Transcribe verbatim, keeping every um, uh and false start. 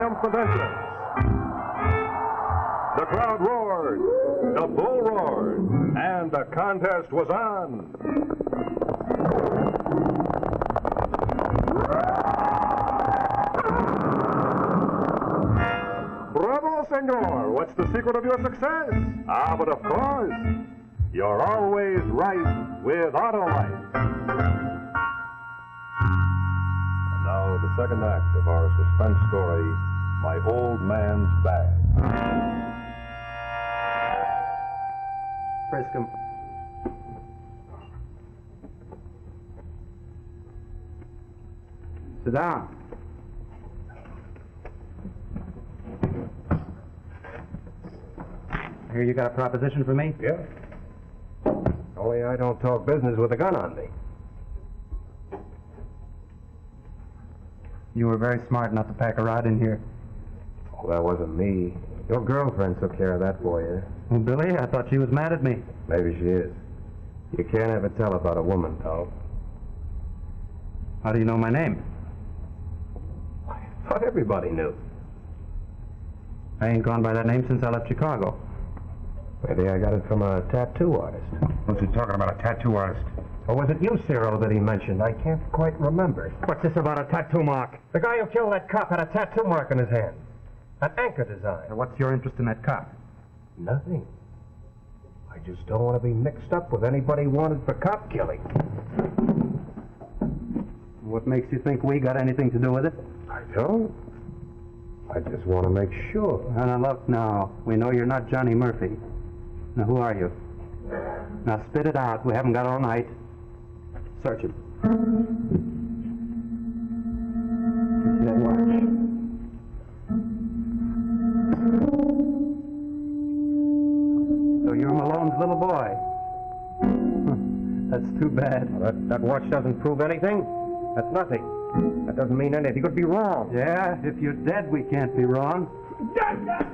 triumphant. The crowd roared, the bull roared, and the contest was on. Bravo, senor! What's the secret of your success? Ah, but of course, you're always right with Autolite. And now the second act of our suspense story, My Old Man's Bag. Frisk him. Sit down. I hear you got a proposition for me? Yeah. Only I don't talk business with a gun on me. You were very smart not to pack a rod in here. Oh, that wasn't me. Your girlfriend took care of that for you. Well, Billy, I thought she was mad at me. Maybe she is. You can't ever tell about a woman, Tom. How do you know my name? I thought everybody knew. I ain't gone by that name since I left Chicago. Maybe I got it from a tattoo artist. What's he talking about, a tattoo artist? Or was it you, Cyril, that he mentioned? I can't quite remember. What's this about a tattoo mark? The guy who killed that cop had a tattoo mark on his hand. An anchor design. Now, what's your interest in that cop? Nothing. I just don't want to be mixed up with anybody wanted for cop killing. What makes you think we got anything to do with it? I don't. I just want to make sure. Now, now, look, now. We know you're not Johnny Murphy. Now, who are you? Now, spit it out. We haven't got all night. Search it. That watch. So you're Malone's little boy. Huh. That's too bad. Well, that, that watch doesn't prove anything. That's nothing. That doesn't mean anything. It could be wrong. Yeah, if you're dead, we can't be wrong.